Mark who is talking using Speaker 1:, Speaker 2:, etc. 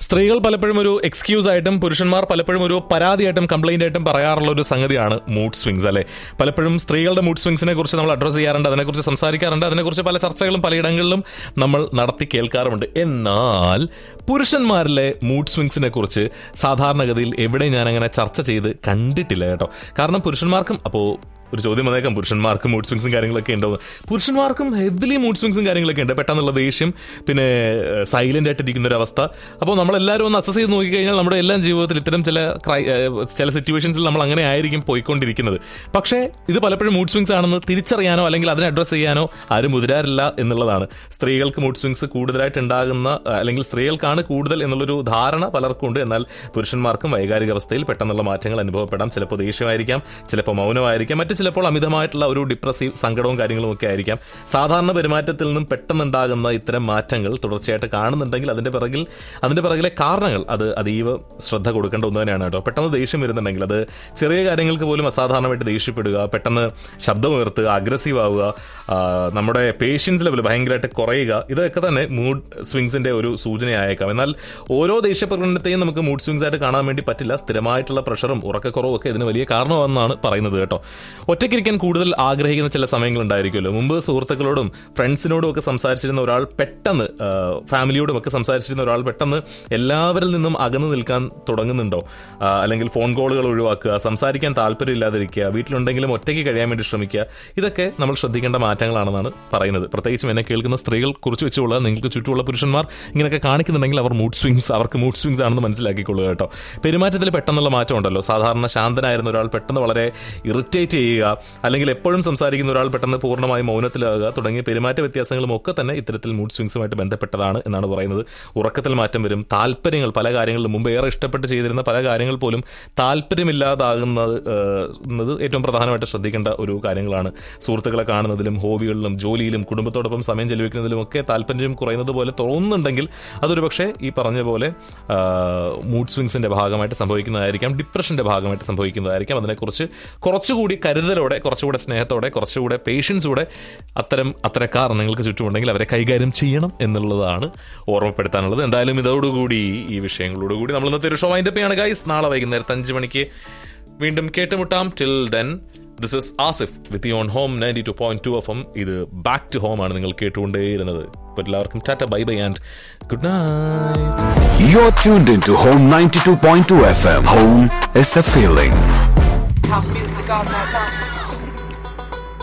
Speaker 1: സ്ത്രീകൾ പലപ്പോഴും ഒരു എക്സ്ക്യൂസ് ആയിട്ടും പുരുഷന്മാർ പലപ്പോഴും ഒരു പരാതിയായിട്ടും കംപ്ലൈന്റ് ആയിട്ടും പറയാറുള്ള ഒരു സംഗതിയാണ് മൂഡ് സ്വിങ്സ് അല്ലേ. പലപ്പോഴും സ്ത്രീകളുടെ മൂഡ് സ്വിങ്സിനെ കുറിച്ച് നമ്മൾ അഡ്രസ്സ് ചെയ്യാറുണ്ട്, അതിനെക്കുറിച്ച് സംസാരിക്കാറുണ്ട്, അതിനെക്കുറിച്ച് പല ചർച്ചകളും പലയിടങ്ങളിലും നമ്മൾ നടത്തി കേൾക്കാറുമുണ്ട്. എന്നാൽ പുരുഷന്മാരിലെ മൂഡ് സ്വിങ്സിനെ കുറിച്ച് സാധാരണഗതിയിൽ എവിടെ ഞാനങ്ങനെ ചർച്ച ചെയ്ത് കണ്ടിട്ടില്ല കേട്ടോ. കാരണം പുരുഷന്മാർക്കും അപ്പോൾ ഒരു ചോദ്യം വന്നേക്കാം, പുരുഷന്മാർക്ക് മൂഡ് സ്വിങ്സും കാര്യങ്ങളൊക്കെ ഉണ്ടോ? പുരുഷന്മാർക്കും ഹെവിലി മൂഡ് സ്വിങ്സും കാര്യങ്ങളൊക്കെ ഉണ്ട്. പെട്ടെന്നുള്ള ദേഷ്യം, പിന്നെ സൈലന്റ് ആയിട്ടിരിക്കുന്ന ഒരു അവസ്ഥ. അപ്പോൾ നമ്മളെല്ലാവരും ഒന്ന് അസസ് ചെയ്ത് നോക്കിക്കഴിഞ്ഞാൽ നമ്മുടെ എല്ലാം ജീവിതത്തിൽ ഇത്തരം ചില സിറ്റുവേഷൻസിൽ നമ്മൾ അങ്ങനെ ആയിരിക്കും പോയിക്കൊണ്ടിരിക്കുന്നത്. പക്ഷേ ഇത് പലപ്പോഴും മൂഡ് സ്വിങ്സ് ആണെന്ന് തിരിച്ചറിയാനോ അല്ലെങ്കിൽ അതിനെ അഡ്രസ്സ് ചെയ്യാനോ ആരും മുതിരാറില്ല എന്നുള്ളതാണ്. സ്ത്രീകൾക്ക് മൂഡ് സ്വിങ്സ് കൂടുതലായിട്ട് ഉണ്ടാകുന്ന അല്ലെങ്കിൽ സ്ത്രീകൾക്കാണ് കൂടുതൽ എന്നുള്ളൊരു ധാരണ പലർക്കും ഉണ്ട്. എന്നാൽ പുരുഷന്മാർക്കും വൈകാരിക അവസ്ഥയിൽ പെട്ടെന്നുള്ള മാറ്റങ്ങൾ അനുഭവപ്പെടാം. ചിലപ്പോൾ ദേഷ്യമായിരിക്കാം, ചിലപ്പോൾ മൗനമായിരിക്കാം, മറ്റ് ചിലപ്പോൾ അമിതമായിട്ടുള്ള ഒരു ഡിപ്രസീവ് സങ്കടവും കാര്യങ്ങളും ഒക്കെ ആയിരിക്കാം. സാധാരണ പെരുമാറ്റത്തിൽ നിന്നും പെട്ടെന്നുണ്ടാകുന്ന ഇത്തരം മാറ്റങ്ങൾ തുടർച്ചയായിട്ട് കാണുന്നുണ്ടെങ്കിൽ അതിന്റെ പിറകിലെ കാരണങ്ങൾ അത് അതീവ ശ്രദ്ധ കൊടുക്കേണ്ട ഒന്ന് തന്നെയാണ് കേട്ടോ. പെട്ടെന്ന് ദേഷ്യം വരുന്നുണ്ടെങ്കിൽ അത് ചെറിയ കാര്യങ്ങൾക്ക് പോലും അസാധാരണമായിട്ട് ദേഷ്യപ്പെടുക, പെട്ടെന്ന് ശബ്ദമുയർത്തുക, അഗ്രസീവ് ആവുക, നമ്മുടെ പേഷ്യൻസ് ലെവൽ ഭയങ്കരമായിട്ട് കുറയുക, ഇതൊക്കെ തന്നെ മൂഡ് സ്വിങ്സിന്റെ ഒരു സൂചനയായേക്കാം. എന്നാൽ ഓരോ ദേഷ്യപ്രകടനത്തെയും നമുക്ക് മൂഡ് സ്വിങ്സ് ആയിട്ട് കാണാൻ വേണ്ടി പറ്റില്ല. സ്ഥിരമായിട്ടുള്ള പ്രഷറും ഉറക്കക്കുറവും ഒക്കെ ഇതിന് വലിയ കാരണമാണെന്നാണ് പറയുന്നത് കേട്ടോ. ഒറ്റയ്ക്കിരിക്കാൻ കൂടുതൽ ആഗ്രഹിക്കുന്ന ചില സമയങ്ങളുണ്ടായിരിക്കുമല്ലോ. മുമ്പ് സുഹൃത്തുക്കളോടും ഫ്രണ്ട്സിനോടും ഒക്കെ സംസാരിച്ചിരുന്ന ഒരാൾ പെട്ടെന്ന്, ഫാമിലിയോടും ഒക്കെ സംസാരിച്ചിരുന്ന ഒരാൾ പെട്ടെന്ന് എല്ലാവരിൽ നിന്നും അകന്നു നിൽക്കാൻ തുടങ്ങുന്നുണ്ടോ? അല്ലെങ്കിൽ ഫോൺ കോളുകൾ ഒഴിവാക്കുക, സംസാരിക്കാൻ താല്പര്യമില്ലാതിരിക്കുക, വീട്ടിലുണ്ടെങ്കിലും ഒറ്റയ്ക്ക് കഴിയാൻ വേണ്ടി ശ്രമിക്കുക, ഇതൊക്കെ നമ്മൾ ശ്രദ്ധിക്കേണ്ട മാറ്റങ്ങളാണെന്നാണ് പറയുന്നത്. പ്രത്യേകിച്ചും എന്നെ കേൾക്കുന്ന സ്ത്രീകൾ കുറിച്ച് വെച്ചുകൊള്ളുക. നിങ്ങൾക്ക് ചുറ്റുമുള്ള പുരുഷന്മാർ ഇങ്ങനെയൊക്കെ കാണിക്കുന്നുണ്ടെങ്കിൽ അവർക്ക് മൂഡ് സ്വിങ്സ് ആണെന്ന് മനസ്സിലാക്കിക്കൊള്ളുക കേട്ടോ. പെരുമാറ്റത്തിൽ പെട്ടെന്നുള്ള മാറ്റം ഉണ്ടല്ലോ. സാധാരണ ശാന്തനായിരുന്ന ഒരാൾ പെട്ടെന്ന് വളരെ ഇറിറ്റേറ്റ് ചെയ്യുക, അല്ലെങ്കിൽ എപ്പോഴും സംസാരിക്കുന്ന ഒരാൾ പെട്ടെന്ന് പൂർണ്ണമായി മൗനത്തിലാകുക തുടങ്ങിയ പെരുമാറ്റ വ്യത്യാസങ്ങളും ഒക്കെ തന്നെ ഇത്തരത്തിൽ മൂഡ് സ്വിങ്സുമായിട്ട് ബന്ധപ്പെട്ടതാണ് എന്നാണ് പറയുന്നത്. ഉറക്കത്തിൽ മാറ്റം വരും, താല്പര്യങ്ങൾ പല കാര്യങ്ങളിലും മുമ്പ് ഏറെ ഇഷ്ടപ്പെട്ട് ചെയ്തിരുന്ന പല കാര്യങ്ങൾ പോലും താല്പര്യമില്ലാതാകുന്നത് ഏറ്റവും പ്രധാനമായിട്ട് ശ്രദ്ധിക്കേണ്ട ഒരു കാര്യങ്ങളാണ്. സുഹൃത്തുക്കളെ കാണുന്നതിലും ഹോബികളിലും ജോലിയിലും കുടുംബത്തോടൊപ്പം സമയം ചെലവഴിക്കുന്നതിലും ഒക്കെ താല്പര്യം കുറയുന്നത് പോലെ തോന്നുന്നുണ്ടെങ്കിൽ അതൊരു പക്ഷേ ഈ പറഞ്ഞ പോലെ മൂഡ് സ്വിങ്സിന്റെ ഭാഗമായിട്ട് സംഭവിക്കുന്നതായിരിക്കാം, ഡിപ്രഷന്റെ ഭാഗമായിട്ട് സംഭവിക്കുന്നതായിരിക്കാം. അതിനെക്കുറിച്ച് കുറച്ചുകൂടി കരുതലോടെ, കുറച്ചുകൂടെ സ്നേഹത്തോടെ, കുറച്ചുകൂടെ പേഷ്യൻസോടെ അത്തരക്കാർ നിങ്ങൾക്ക് ചുറ്റുമുണ്ടെങ്കിൽ അവരെ കൈകാര്യം ചെയ്യണം എന്നുള്ളതാണ് ഓർമ്മപ്പെടുത്താനുള്ളത്. എന്തായാലും ഇതോടുകൂടി ഈ വിഷയങ്ങളോടുകൂടി നമ്മൾ ഇന്നത്തെ ഒരു ഷോ വൈൻഡപ്പ് ചെയ്യാണ് ഗൈസ്. നാളെ വൈകുന്നേരത്തെ 5 മണിക്ക് വീണ്ടും കേട്ടുമുട്ടാം. Till then this is Asif with യോൺ home 92.2 FM. ഇത് ബാക്ക് ടു ഹോം ആണ് നിങ്ങൾ കേട്ടുകൊണ്ടേയിരുന്നത്. എല്ലാവർക്കും Tata, bye bye and good night.
Speaker 2: You're tuned into Home 92.2 FM. Home is a feeling. House music all night long.